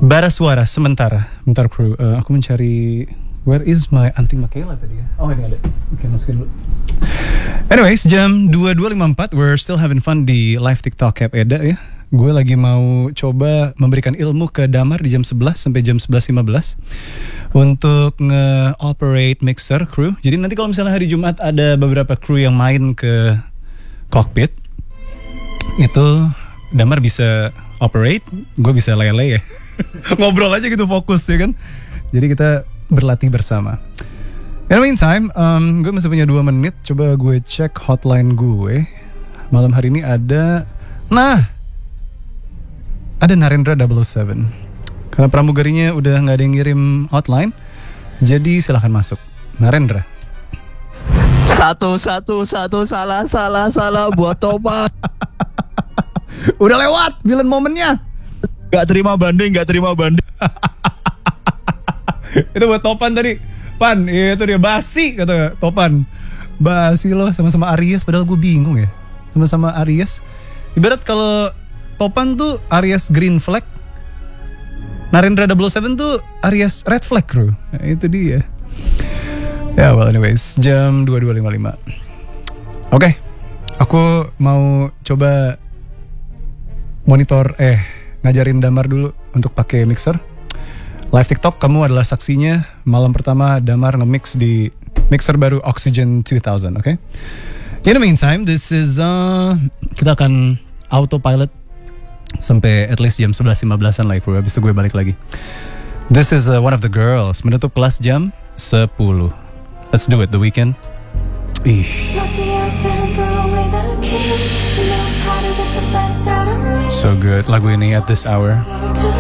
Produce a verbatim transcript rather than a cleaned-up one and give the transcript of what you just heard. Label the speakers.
Speaker 1: bara suara sementara. Bentar kru, uh, aku mencari. Where is my anting Michaela tadi ya? Oh ini ada. Oke, okay, masukin dulu. Anyways, jam dua puluh dua lima puluh empat, we're still having fun di live TikTok Cap Eda ya. Gue lagi mau coba memberikan ilmu ke Damar di jam sebelas sampai jam sebelas lima belas untuk nge-operate mixer crew. Jadi nanti kalau misalnya hari Jumat ada beberapa crew yang main ke cockpit, itu Damar bisa operate, gue bisa lele ya. Ngobrol aja gitu, fokus ya kan. Jadi kita berlatih bersama. In the meantime, um, gue masih punya dua menit. Coba gue cek hotline gue. Malam hari ini ada, nah, ada Narendra double oh seven. Karena pramugarinya udah nggak ada yang ngirim hotline, jadi silahkan masuk. Narendra.
Speaker 2: Satu satu satu salah salah salah buat Topan.
Speaker 1: Udah lewat bilen momennya.
Speaker 2: Gak terima banding, gak terima banding.
Speaker 1: Itu buat Topan tadi. Pan, itu dia basi kata Topan. Basi loh, sama-sama Aries, padahal gue bingung ya. Sama-sama Aries. Ibarat kalau Topan tuh Aries green flag, Narendra double oh seven tuh Aries red flag bro. Nah, itu dia. Ya, yeah, well anyways, jam dua puluh dua lima puluh lima. Oke, okay, aku mau coba monitor eh ngajarin Damar dulu untuk pakai mixer. Live TikTok, kamu adalah saksinya. Malam pertama Damar nge-mix di mixer baru Oxygen two thousand, oke? Okay? In the meantime, this is uh, kita akan autopilot sampai at least jam sebelas lima belasan lah ya, habis itu gue balik lagi. This is uh, one of the girls, menutup kelas jam sepuluh. Let's do it, The Weeknd. Ih. So good lagu ini at this hour.